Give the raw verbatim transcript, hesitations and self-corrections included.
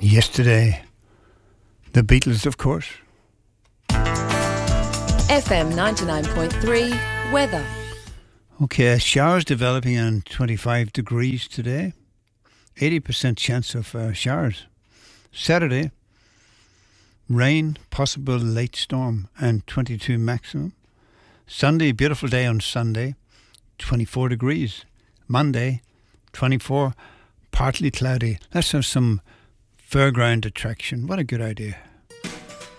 Yesterday, the Beatles, of course. F M ninety-nine point three, weather. Okay, showers developing and twenty-five degrees today. eighty percent chance of uh, showers. Saturday, rain, possible late storm and twenty-two maximum. Sunday, beautiful day on Sunday, twenty-four degrees. Monday, twenty-four, partly cloudy. Let's have some fairground attraction. What a good idea.